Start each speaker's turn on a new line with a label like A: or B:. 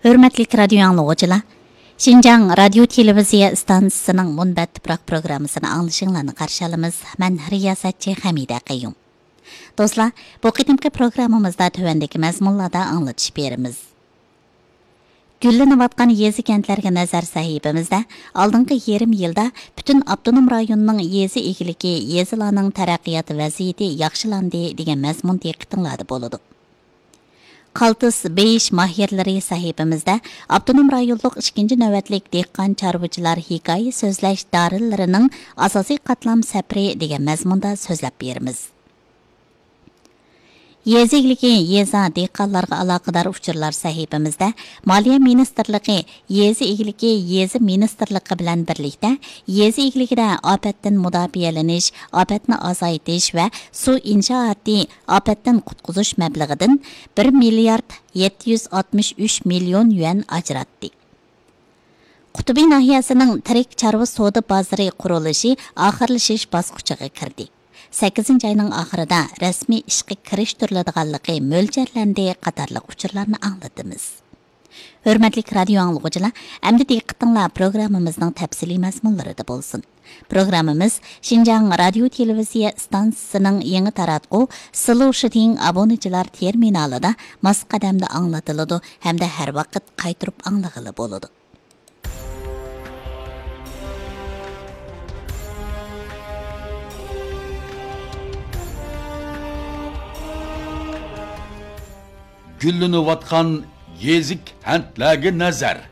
A: Hürmetli radyo anlıqçılar, Şinjan Radyo Televiziya stansiyasının Munbat Tuproq programmasını anglışınlarını qarşı alımız. Mən riyasatçı Hamida Qayyum. Dostlar, bu qitimki programımızda tövəndəki məzmunlarda anlatış berimiz. Gülleniyotgan yezi kentlerge nazar sahibimizde aldınғы yerim yılda bütün Abdunum rayonunun yezi egiligi, yezilarning taraqqiyoti vaziyeti yaxshilandı degan mazmun diqqatinglarda boludu. Qaltis beyiş mahiyetleri sahibimizde Abdunum rayonluq 2. növbetlik dehqon çarvıcılar hikaye sözleş darillarining asosiy qatlam sapri degan mazmunda so'zlab berimiz. Yezi egiligi yeza dehqonlarga aloqador uchurlar sahibimizda Moliya Ministrligi yezi egiligi yezi ministrligi bilan birlikda yezi egiligida ofatdan mudofiyalanish, ofatni azaytish va suv inshooti ofatdan qutqizish mablag'idan 1 milliard 763 million yuan ajratdi. Qutubi nahiyasining tirik chorva savdo bozori qurilishi oxirlashish bosqichiga kirdi. 8 ayning oxirida rasmiy ishga kirish turiladiganligi mo'ljallanadi qatorliq uchurlarni anglatamiz. Hurmatli radio anglag'uchilar, endi diqqatinglar programmamizning tafsiliy mazmunlarida bo'lsin. Programmamiz Şinjan Radio Televiziya stansiyasining yangi taratqu Solution abonechilar terminalida mos qadamda anglatiladi hamda har vaqt qaytirib anglag'ili bo'ladi.
B: Gülleniyotgan yezik kentlerge nazar.